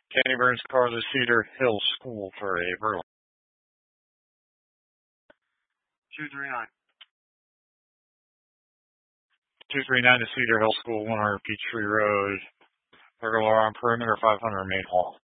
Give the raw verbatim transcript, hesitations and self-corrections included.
Kenny Burns car, the Cedar Hill School for a Berlin. two three nine. two three nine to Cedar Hill School, one hundred Peachtree Road. Burglar on perimeter, five hundred Main Hall.